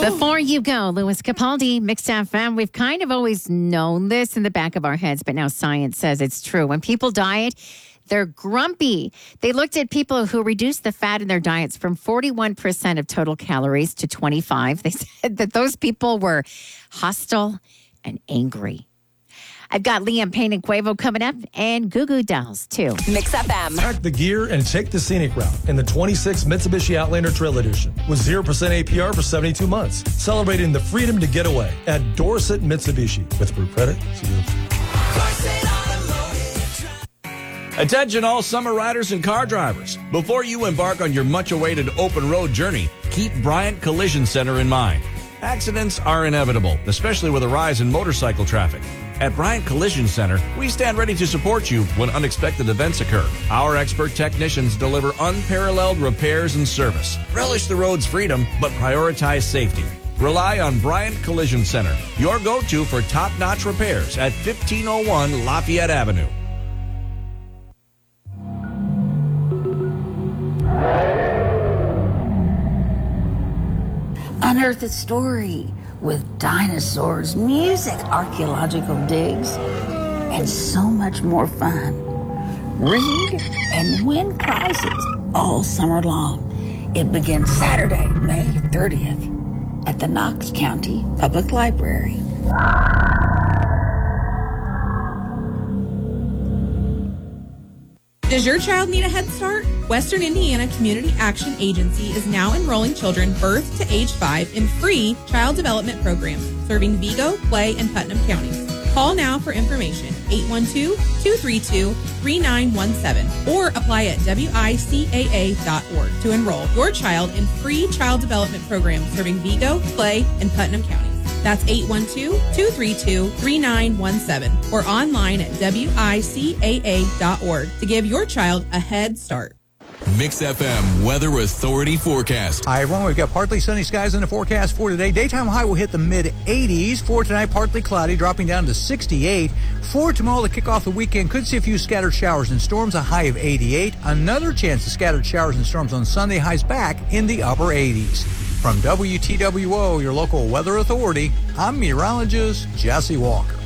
Before you go, Louis Capaldi, Mixed FM. We've kind of always known this in the back of our heads, but now science says it's true. When people diet, they're grumpy. They looked at people who reduced the fat in their diets from 41% of total calories to 25%. They said that those people were hostile and angry. I've got Liam Payne and Quavo coming up, and Goo Goo Dolls, too. Mix FM. Pack the gear and take the scenic route in the 26 Mitsubishi Outlander Trail Edition with 0% APR for 72 months. Celebrating the freedom to get away at Dorset Mitsubishi. With approved credit, Attention all summer riders and car drivers. Before you embark on your much-awaited open road journey, keep Bryant Collision Center in mind. Accidents are inevitable, especially with a rise in motorcycle traffic. At Bryant Collision Center, we stand ready to support you when unexpected events occur. Our expert technicians deliver unparalleled repairs and service. Relish the road's freedom, but prioritize safety. Rely on Bryant Collision Center, your go-to for top-notch repairs at 1501 Lafayette Avenue. Unearth a story with dinosaurs, music, archaeological digs, and so much more fun. Read and win prizes all summer long. It begins Saturday, May 30th at the Knox County Public Library. Does your child need a Head Start? Western Indiana Community Action Agency is now enrolling children birth to age 5 in free child development programs serving Vigo, Clay, and Putnam counties. Call now for information, 812-232-3917, or apply at wicaa.org to enroll your child in free child development programs serving Vigo, Clay, and Putnam counties. That's 812-232-3917 or online at wicaa.org to give your child a head start. Mix FM Weather Authority forecast. Hi, everyone. We've got partly sunny skies in the forecast for today. Daytime high will hit the mid-80s. For tonight, partly cloudy, dropping down to 68. For tomorrow, to kick off the weekend, could see a few scattered showers and storms, a high of 88. Another chance of scattered showers and storms on Sunday, highs back in the upper 80s. From WTWO, your local weather authority, I'm meteorologist Jesse Walker.